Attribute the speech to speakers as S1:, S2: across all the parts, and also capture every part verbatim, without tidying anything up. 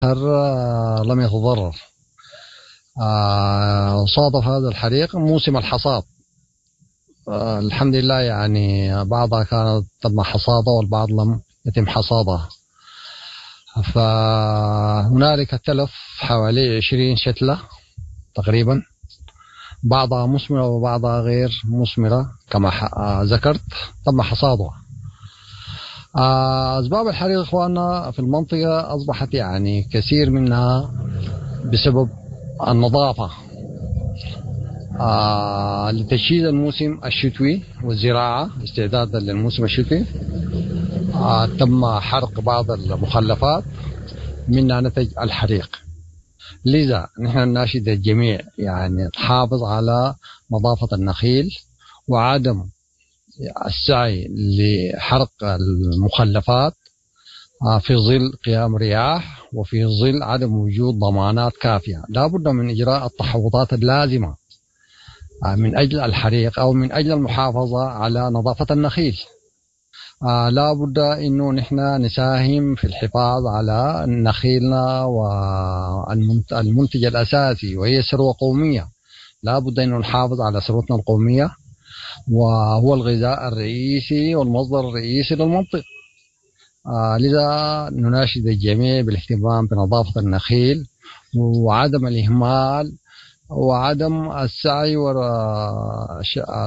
S1: لم يتضرر. صادف هذا الحريق موسم الحصاد، الحمد لله، يعني بعضها كانت تم حصادها والبعض لم يتم حصادها. فهنالك تلف حوالي عشرين شتلة تقريبا، بعضها مثمرة وبعضها غير مثمرة كما ذكرت تم حصادها. أسباب الحريق إخواننا في المنطقة أصبحت يعني كثير منها بسبب النظافة آه لتجهيز الموسم الشتوي والزراعة استعدادا للموسم الشتوي. آه تم حرق بعض المخلفات منها نتج الحريق. لذا نحن نناشد الجميع يعني تحافظ على نظافة النخيل وعدم السعي لحرق المخلفات في ظل قيام رياح وفي ظل عدم وجود ضمانات كافية. لا بد من إجراء التحوطات اللازمة من أجل الحريق أو من أجل المحافظة على نظافة النخيل. لا بد إنه نحن نساهم في الحفاظ على نخيلنا والمنتج الأساسي وهي ثروة قومية. لا بد إنه نحافظ على ثروتنا القومية وهو الغذاء الرئيسي والمصدر الرئيسي للمنطقة. آه لذا نناشد الجميع بالاهتمام بنظافة النخيل وعدم الإهمال وعدم السعي وراء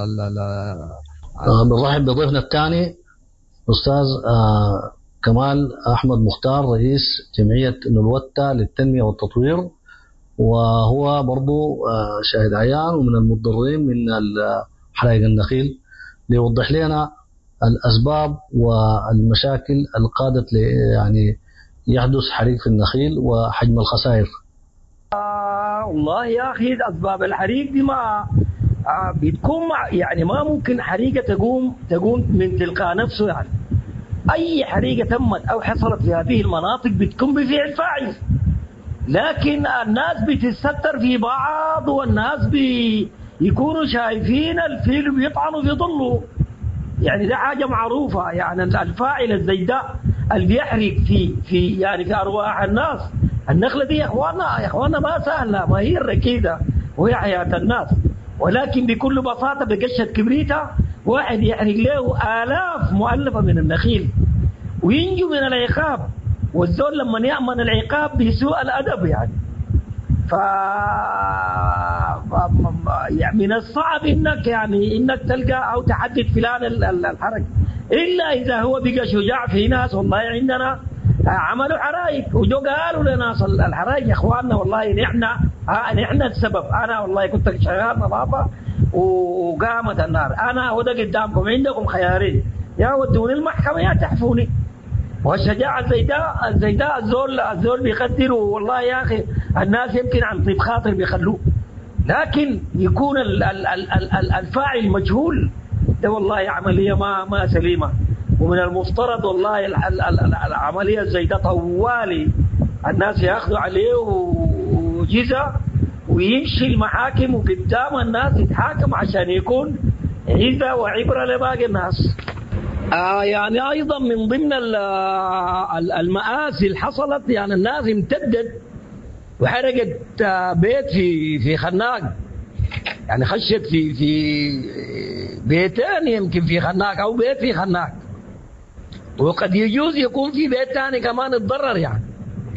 S2: بنرحب بضيفنا الثاني أستاذ آه كمال أحمد مختار، رئيس جمعية نلوتة للتنمية والتطوير، وهو برضو آه شاهد عيان ومن المتضررين من حرائق النخيل، ليوضح لنا الأسباب والمشاكل القادت يعني يحدث حريق في النخيل وحجم الخسائر.
S3: آه والله يا أخي أسباب الحريق دي ما آه بتكون يعني ما ممكن حريقة تقوم تقوم من تلقاء نفسه. يعني أي حريقة تمت أو حصلت في هذه المناطق بتكون بفعل فاعل، لكن الناس بتستر في بعض والناس بيكونوا شايفين الفيل بيطعنوا في ظله. يعني ده حاجة معروفة. يعني الفاعل الزيداء اللي بيحرق في في يعني في أرواح الناس. النخلة دي يا إخوانا يا إخوانا ما سهلة، ما هي الركيدة وهي حياة الناس، ولكن بكل بساطة بقشة كبريتة واحد يحرق له آلاف مؤلفة من النخيل وينجو من العقاب. والزول لما يأمن العقاب بسوء الأدب يعني ف يعني من الصعب انك يعني انك تلقى او تحدد فلان الحرق الا اذا هو بقى شجاع. في ناس والله عندنا عملوا حرائق وجو قالوا لناس الحرائق يا اخواننا والله نحن نحن السبب. انا والله كنت شغال نظافه وقامت النار، انا وده قدامكم عندكم خيارين، يا ودوني المحكمه يا تحفوني. والشجاعة الزيداء الزيداء الزول الزول بيقدروا والله يا أخي الناس يمكن عن طيب خاطر بيخلوه، لكن يكون ال ال ال الفاعل مجهول ده والله عملية ما ما سليمة. ومن المفترض والله العملية الزيداء طوالي الناس يأخذوا عليه وجزء ويمشي المحاكم وقدام الناس يتحاكم عشان يكون عزة وعبرة لباقي الناس. آه يعني أيضا من ضمن المآسي اللي حصلت يعني الناس امتدت وحرقت بيت في في خناق، يعني خشت في في بيتين يمكن في خناق أو بيت في خناق، وقد يجوز يكون في بيت ثاني كمان اتضرر يعني.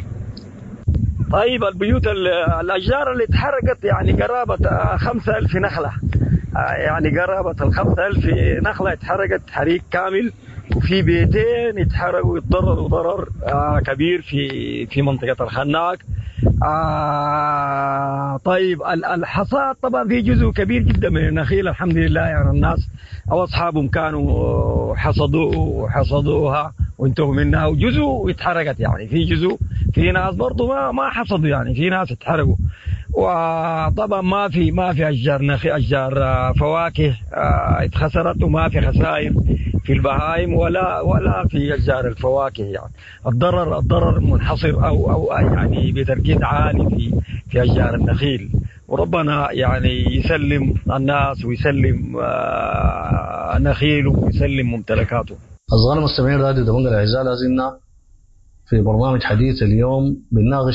S3: طيب البيوت الأشجار اللي اتحرقت يعني قرابة خمسة ألف نخلة، يعني قرابة الخمسة ألف نخلة اتحرقت حريق كامل، وفي بيتين اتحرقوا واتضرروا ضرر آه كبير في في منطقة الخناق. آه طيب الحصاد طبعا في جزء كبير جدا من النخيل الحمد لله، يعني الناس أو أصحابهم كانوا حصدوا حصدوها وانتهوا منها، وجزء اتحرقت يعني في جزء في ناس برضو ما ما حصدوا، يعني في ناس اتحرقوا. وطبعا ما في ما في اشجار نخيل اشجار فواكه اتخسرت، وما في خسائر في البهائم ولا ولا في اشجار الفواكه. يعني الضرر الضرر منحصر او او يعني بتركيز عالي في في اشجار النخيل، وربنا يعني يسلم الناس ويسلم نخيله ويسلم ممتلكاته.
S2: أصغر المستمعين راديو دمنق الأعزاء، لازلنا في برنامج حديث اليوم بنناقش